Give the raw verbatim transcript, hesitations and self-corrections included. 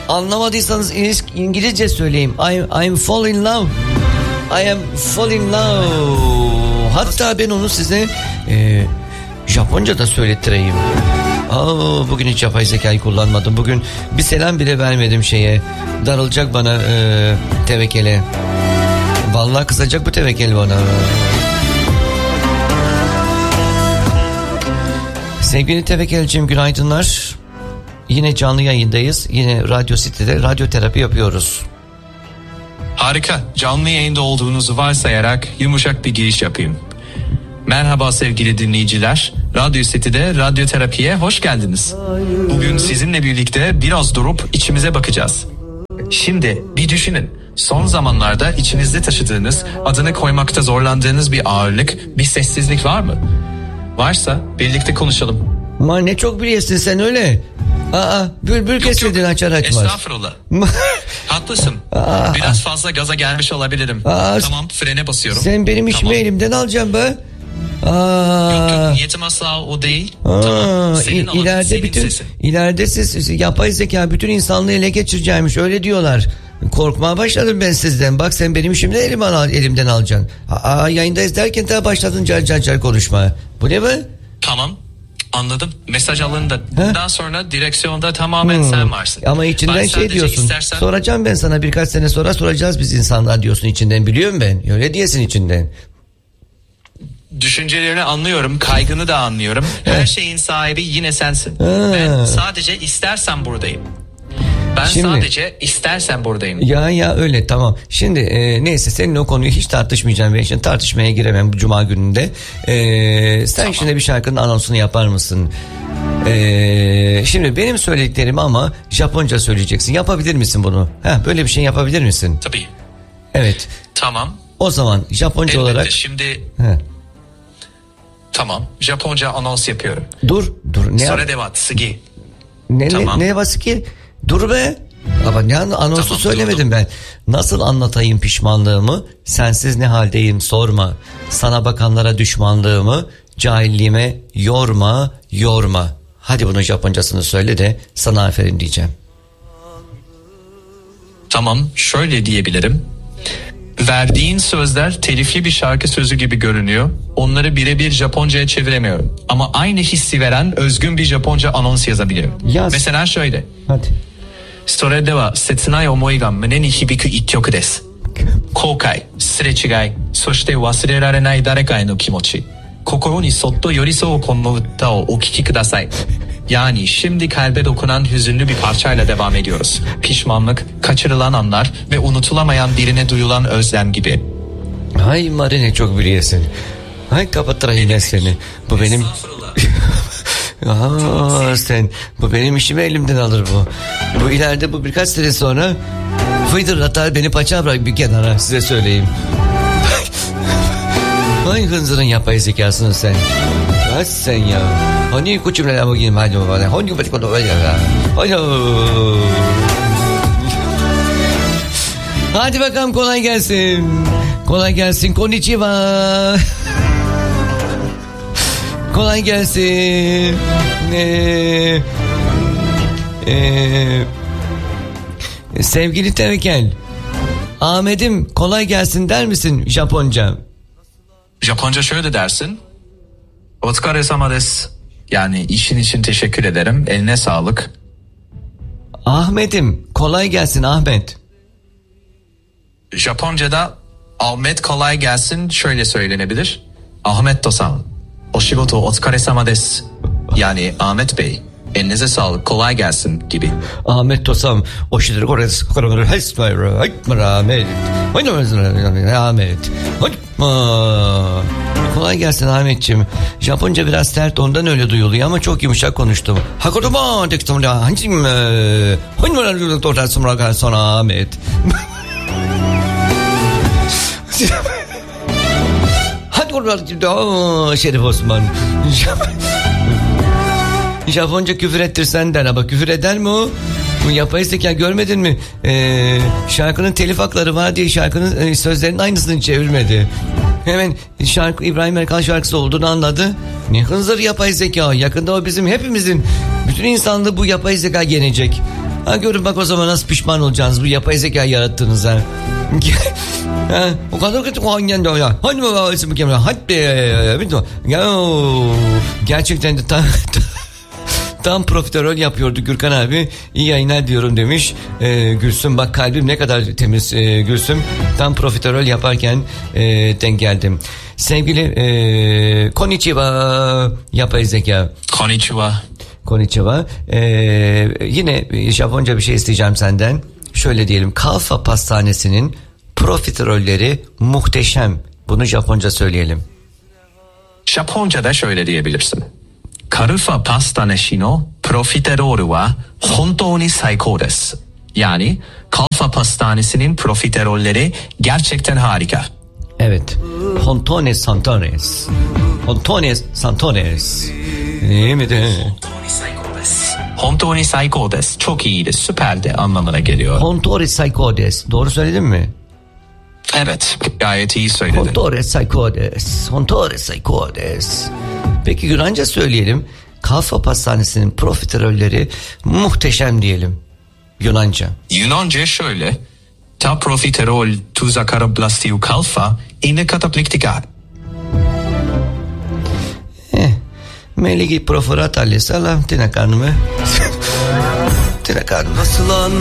Anlamadıysanız İngilizce söyleyeyim. I'm, I'm fall in love. I am fall in love. Hatta ben onu size e, Japonca da söylettireyim. Aa, bugün hiç yapay zekayı kullanmadım. Bugün bir selam bile vermedim şeye. Darılacak bana e, tevekkele. Vallahi kızacak bu tevekkeli bana. Sevgili tevekkelciğim, günaydınlar. Yine canlı yayındayız. Yine Radyo City'de radyoterapi yapıyoruz. Harika. Canlı yayında olduğunuzu varsayarak yumuşak bir giriş yapayım. Merhaba sevgili dinleyiciler. Radyo City'de radyoterapiye hoş geldiniz. Bugün sizinle birlikte biraz durup içimize bakacağız. Şimdi bir düşünün. Son zamanlarda içinizde taşıdığınız, adını koymakta zorlandığınız bir ağırlık, bir sessizlik var mı? Varsa birlikte konuşalım. Aman ne çok biliyorsun sen öyle. Aa, bülbül kesmedin açar açmaz. Estağfurullah. Haklısın. Aa, Biraz fazla gaza gelmiş olabilirim. Aa, tamam, frene basıyorum. Sen benim işimi tamam. elimden alacaksın be. Aa, yok yok, niyetim asla o değil. Aa, tamam, senin il, ileride senin bütün sesin. ileride siz yapay zeka bütün insanlığı ele geçireceğimiş, öyle diyorlar. Korkmaya başladım ben sizden. Bak sen benim işimi de elim al, elimden alacaksın. Aa, yayındayız derken daha başladın car car car konuşmaya. Bu ne be? Tamam. Anladım. Mesaj alındı. Bundan sonra direksiyonda tamamen hmm. sen varsın. Ama içinden ben şey diyorsun. Istersen... Soracağım ben sana, birkaç sene sonra soracağız biz insanlar diyorsun içinden, biliyorum ben. Öyle diyesin içinden. Düşüncelerini anlıyorum, kaygını da anlıyorum. Her şeyin sahibi yine sensin. Ha. Ben sadece istersen buradayım. Ben Şimdi, sadece istersen buradayım. Ya ya öyle tamam. Şimdi e, neyse, senin o konuyu hiç tartışmayacağım. Ben şimdi tartışmaya giremem bu cuma gününde. E, sen tamam. Şimdi bir şarkının anonsunu yapar mısın? E, şimdi benim söylediklerimi ama Japonca söyleyeceksin. Yapabilir misin bunu? Heh, böyle bir şey yapabilir misin? Tabii. Evet. Tamam. O zaman Japonca Elbette. olarak. Şimdi. Heh. Tamam. Japonca anons yapıyorum. Dur dur. Ne Sore de watsugi. Ne tamam. ne ne watsugi? Dur be. Ama ne anonsu tamam, söylemedim durdum. Ben. Nasıl anlatayım pişmanlığımı? Sensiz ne haldeyim sorma. Sana bakanlara düşmanlığımı, cahilliğime yorma, yorma. Hadi bunun Japoncasını söyle de sana aferin diyeceğim. Tamam, şöyle diyebilirim. Verdiğin sözler telifli bir şarkı sözü gibi görünüyor. Onları birebir Japonca'ya çeviremiyorum. Ama aynı hissi veren özgün bir Japonca anons yazabiliyorum. Yaz. Mesela şöyle. Hadi. それでは切ない思いが胸に響く一曲です。後悔、すれ違い、そして忘れられない誰かへの気持ち。心にそっと寄り添うこの歌をお聴きください。Yani şimdi kalbe dokunan hüzünlü bir parçayla devam ediyoruz. Pişmanlık, kaçırılan anlar ve unutulamayan birine duyulan özlem gibi. Hay Marine, çok biliyorsun. Hay kapatırayım seni. Bu benim... Aa, sen bu benim işimi elimden alır bu. Bu ileride bu birkaç sene sonra fıydır atar beni, paça bırak bir kenara, size söyleyeyim. Ay hınzırın yapay zekasını sen. Kaç sen ya. Hani kuçumla ama gidin hadi baba. Hani kuçumla ama gidin hadi. Hadi bakalım, kolay gelsin. Kolay gelsin. Konnichiwa. Kolay gelsin. Ee, e, sevgili Tevekkel, Ahmet'im kolay gelsin der misin Japonca? Japonca şöyle dersin. Otsukare-sama desu. Yani işin için teşekkür ederim. Eline sağlık. Ahmet'im kolay gelsin Ahmet. Japonca'da Ahmet kolay gelsin şöyle söylenebilir. Ahmet Tosan. Oshigoto otsukare-sama desu. Yani Ahmet Bey, elinize sağlık, kolay gelsin gibi. Ahmet Tosam, Oshigoto Ahmet. Ahmet. Kolay gelsin Ahmetciğim. Japonca biraz sert, ondan öyle duyuluyor ama çok yumuşak konuştum. Hakuruma tekstüm da hancim. Hangi doktor sonra sonra Ahmet. Şerif Osman. Japonca küfür ettirsen der ama küfür eder mi o? Bu yapay zeka, görmedin mi? Ee, şarkının telif hakları var diye şarkının e, sözlerinin aynısını çevirmedi. Hemen şarkı İbrahim Erkal şarkısı olduğunu anladı. Ne hınzır yapay zeka. Yakında o bizim hepimizin, bütün insanlığı bu yapay zeka yenecek. Ha görün bak o zaman nasıl pişman olacaksınız bu yapay zeka yarattığınız ha. Ha, o kadar kötü hangen de ya. Hadi babası mükemmel. Hadi ya. Gerçekten de tam tam profiterol yapıyordu Gürkan abi. İyi yayınlar diyorum demiş. Ee, Gülsüm bak kalbim ne kadar temiz ee, Gülsüm. Tam profiterol yaparken ee, denk geldim. Sevgili ee, konnichiwa yapay zeka. Konnichiwa. Konnichiwa. Ee, yine Japonca bir şey isteyeceğim senden. Şöyle diyelim. Kalfa Pastanesi'nin profiterolleri muhteşem. Bunu Japonca söyleyelim. Japonca'da şöyle diyebilirsin. Kalfa Pastanesi no profiterol wa hontou ni saikou desu. Yani Kalfa Pastanesi'nin profiterolleri gerçekten harika. Evet. Hontou santones. Hontou santones. İyi mi de? Hontou ni saikou desu. Çok iyiydi, süperdi anlamına geliyor. Hontou saikou desu. Doğru söyledim mi? Evet, gayet iyi söyledin. Hontou saikou desu. Hontou saikou desu. Peki Yunanca söyleyelim. Kalfa Pastanesi'nin profiterolleri muhteşem diyelim. Yunanca. Yunanca şöyle. Ta profiterol tu zakarablastiu kalfa ine katapliktika. Eh, meligi proforat alesala tine karnıma. Tine karnıma. Nasıl